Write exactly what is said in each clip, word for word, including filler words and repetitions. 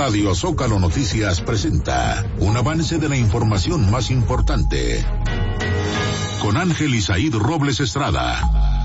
Radio Zócalo Noticias presenta un avance de la información más importante con Ángel Isaíd Robles Estrada.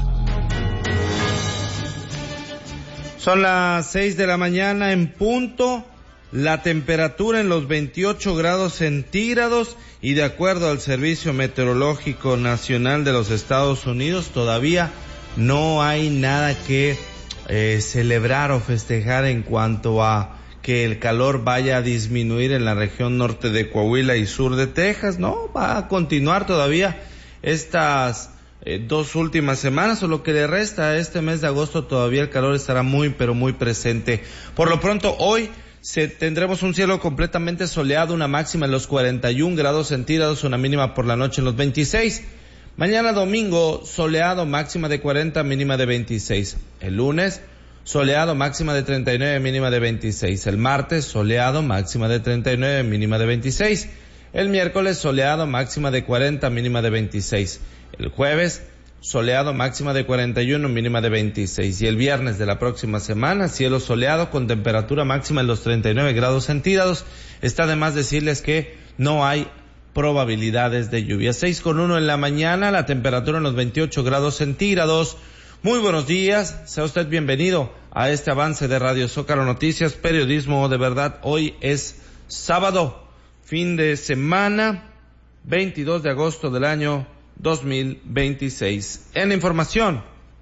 Son las seis de la mañana en punto, la temperatura en los veintiocho grados centígrados y de acuerdo al Servicio Meteorológico Nacional de los Estados Unidos todavía no hay nada que eh, celebrar o festejar en cuanto a que el calor vaya a disminuir en la región norte de Coahuila y sur de Texas, no, va a continuar todavía estas eh, dos últimas semanas o lo que le resta a este mes de agosto. Todavía el calor estará muy pero muy presente. Por lo pronto hoy se, tendremos un cielo completamente soleado, una máxima en los cuarenta y un grados centígrados, una mínima por la noche en los veintiséis. Mañana domingo soleado, máxima de cuarenta, mínima de veintiséis. El lunes soleado, máxima de treinta y nueve, mínima de veintiséis. El martes, soleado, máxima de treinta y nueve, mínima de veintiséis. El miércoles, soleado, máxima de cuarenta, mínima de veintiséis. El jueves, soleado, máxima de cuarenta y uno, mínima de veintiséis. Y el viernes de la próxima semana, cielo soleado con temperatura máxima en los treinta y nueve grados centígrados. Está de más decirles que no hay probabilidades de lluvia. seis con uno en la mañana, la temperatura en los veintiocho grados centígrados. Muy buenos días, sea usted bienvenido a este avance de Radio Zócalo Noticias, periodismo de verdad. Hoy es sábado, fin de semana, veintidós de agosto del año dos mil veintiséis. En información,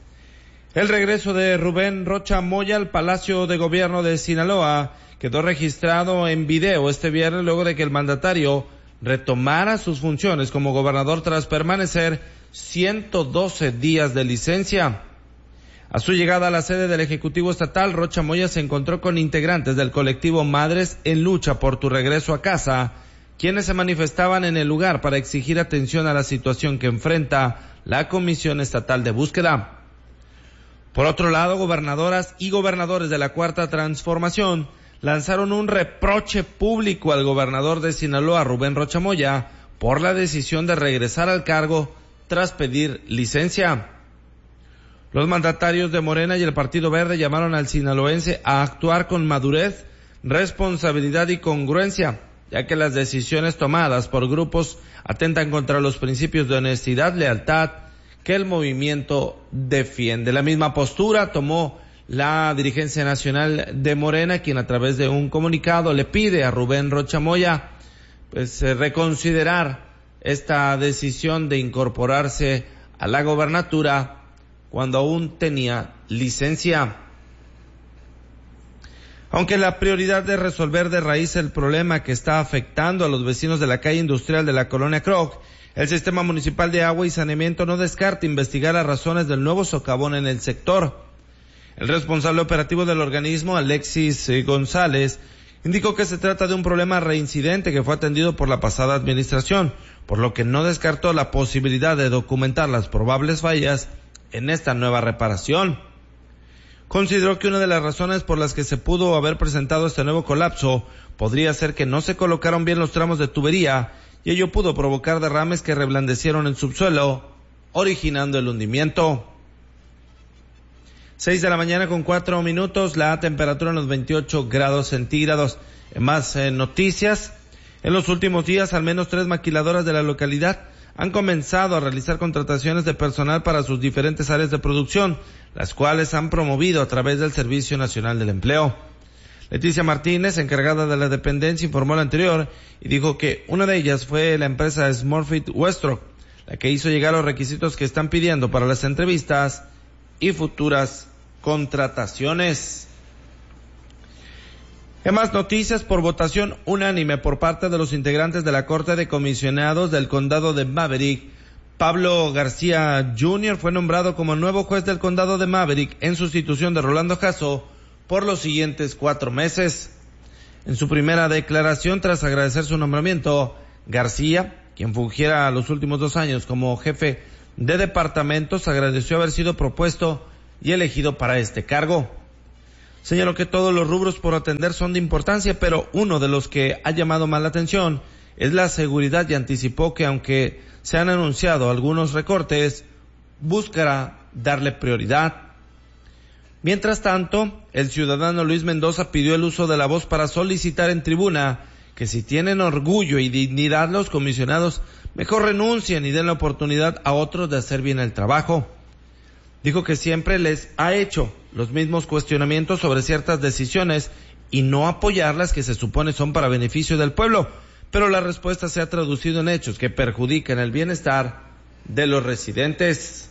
el regreso de Rubén Rocha Moya al Palacio de Gobierno de Sinaloa quedó registrado en video este viernes luego de que el mandatario retomara sus funciones como gobernador tras permanecer ciento doce días de licencia. A su llegada a la sede del Ejecutivo Estatal, Rocha Moya se encontró con integrantes del colectivo Madres en Lucha por tu Regreso a Casa, quienes se manifestaban en el lugar para exigir atención a la situación que enfrenta la Comisión Estatal de Búsqueda. Por otro lado, gobernadoras y gobernadores de la Cuarta Transformación lanzaron un reproche público al gobernador de Sinaloa, Rubén Rocha Moya, por la decisión de regresar al cargo tras pedir licencia. Los mandatarios de Morena y el Partido Verde llamaron al sinaloense a actuar con madurez, responsabilidad y congruencia, ya que las decisiones tomadas por grupos atentan contra los principios de honestidad, lealtad que el movimiento defiende. La misma postura tomó la dirigencia nacional de Morena, quien a través de un comunicado le pide a Rubén Rocha Moya pues eh, reconsiderar esta decisión de incorporarse a la gobernatura cuando aún tenía licencia. Aunque la prioridad es resolver de raíz el problema que está afectando a los vecinos de la calle industrial de la colonia Croc, el Sistema Municipal de Agua y Saneamiento no descarta investigar las razones del nuevo socavón en el sector. El responsable operativo del organismo, Alexis González, indicó que se trata de un problema reincidente que fue atendido por la pasada administración, por lo que no descartó la posibilidad de documentar las probables fallas en esta nueva reparación. Consideró que una de las razones por las que se pudo haber presentado este nuevo colapso podría ser que no se colocaron bien los tramos de tubería y ello pudo provocar derrames que reblandecieron el subsuelo, originando el hundimiento. seis de la mañana con cuatro minutos, la temperatura en los veintiocho grados centígrados. En más eh, noticias, en los últimos días al menos tres maquiladoras de la localidad han comenzado a realizar contrataciones de personal para sus diferentes áreas de producción, las cuales han promovido a través del Servicio Nacional del Empleo. Leticia Martínez, encargada de la dependencia, informó lo anterior y dijo que una de ellas fue la empresa Smurfit Westrock, la que hizo llegar los requisitos que están pidiendo para las entrevistas y futuras contrataciones. En más noticias, por votación unánime por parte de los integrantes de la Corte de Comisionados del Condado de Maverick, Pablo García junior fue nombrado como nuevo juez del Condado de Maverick en sustitución de Rolando Jasso por los siguientes cuatro meses. En su primera declaración, tras agradecer su nombramiento, García, quien fungiera los últimos dos años como jefe de departamentos, agradeció haber sido propuesto y elegido para este cargo. Señaló que todos los rubros por atender son de importancia, pero uno de los que ha llamado más la atención es la seguridad y anticipó que aunque se han anunciado algunos recortes, buscará darle prioridad. Mientras tanto, el ciudadano Luis Mendoza pidió el uso de la voz para solicitar en tribuna que si tienen orgullo y dignidad los comisionados, mejor renuncien y den la oportunidad a otros de hacer bien el trabajo. Dijo que siempre les ha hecho los mismos cuestionamientos sobre ciertas decisiones y no apoyar las que se supone son para beneficio del pueblo, pero la respuesta se ha traducido en hechos que perjudican el bienestar de los residentes.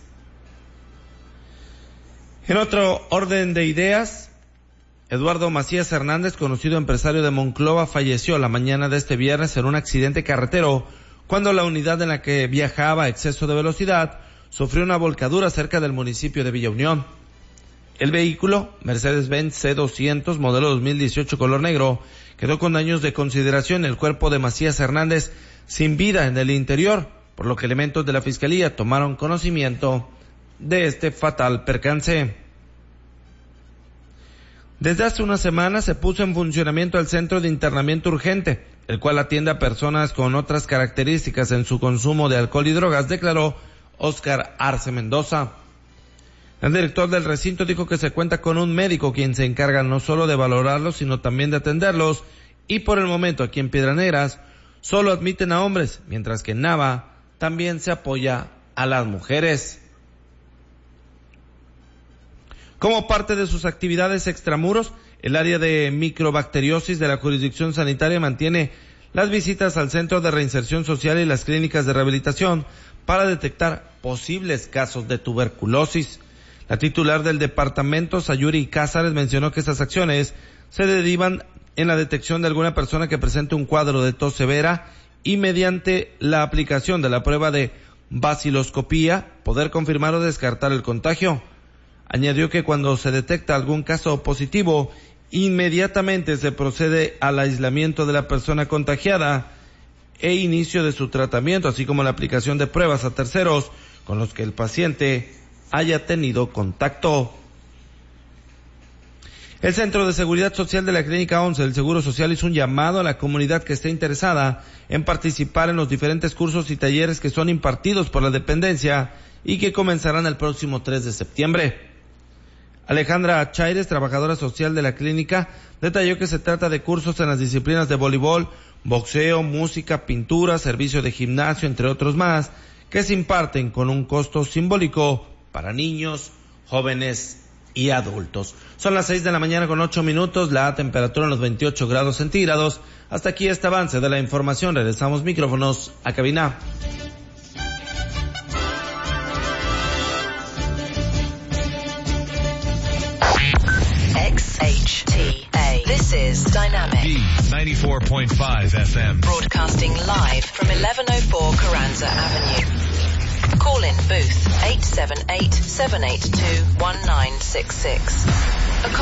En otro orden de ideas, Eduardo Macías Hernández, conocido empresario de Monclova, falleció la mañana de este viernes en un accidente carretero cuando la unidad en la que viajaba a exceso de velocidad sufrió una volcadura cerca del municipio de Villa Unión. El vehículo, Mercedes-Benz C doscientos, modelo dos mil dieciocho, color negro, quedó con daños de consideración. El cuerpo de Macías Hernández sin vida en el interior, por lo que elementos de la Fiscalía tomaron conocimiento de este fatal percance. Desde hace una semana se puso en funcionamiento el centro de internamiento urgente, el cual atiende a personas con otras características en su consumo de alcohol y drogas, declaró Óscar Arce Mendoza. El director del recinto dijo que se cuenta con un médico quien se encarga no solo de valorarlos, sino también de atenderlos, y por el momento aquí en Piedras Negras solo admiten a hombres, mientras que en Nava también se apoya a las mujeres. Como parte de sus actividades extramuros, el área de microbacteriosis de la jurisdicción sanitaria mantiene las visitas al Centro de Reinserción Social y las clínicas de rehabilitación para detectar posibles casos de tuberculosis. La titular del departamento, Sayuri Cázares, mencionó que estas acciones se derivan en la detección de alguna persona que presente un cuadro de tos severa y mediante la aplicación de la prueba de baciloscopía poder confirmar o descartar el contagio. Añadió que cuando se detecta algún caso positivo, inmediatamente se procede al aislamiento de la persona contagiada e inicio de su tratamiento, así como la aplicación de pruebas a terceros con los que el paciente haya tenido contacto. El Centro de Seguridad Social de la Clínica once del Seguro Social hizo un llamado a la comunidad que esté interesada en participar en los diferentes cursos y talleres que son impartidos por la dependencia y que comenzarán el próximo tres de septiembre. Alejandra Chaires, trabajadora social de la clínica, detalló que se trata de cursos en las disciplinas de voleibol, boxeo, música, pintura, servicio de gimnasio, entre otros más, que se imparten con un costo simbólico para niños, jóvenes y adultos. Son las seis de la mañana con ocho minutos, la temperatura en los veintiocho grados centígrados. Hasta aquí este avance de la información. Regresamos micrófonos a cabina. X H T A. This is Dynamic. B ninety-four point five F M. Broadcasting live from eleven oh four Carranza Avenue. Call in booth eight seven eight, seven eight two, one nine six six.